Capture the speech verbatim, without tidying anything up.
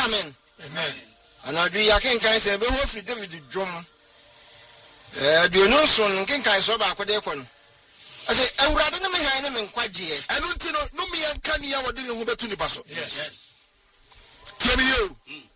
amen amen ana do ya kenkan se be ho free David dwom eh duonu so kenkan so ba akode ko no ase awurade ne me han ne me nkwaje enu nti no no me yanka ne ya wode ne ho betu ni baso yes yes tiemi yo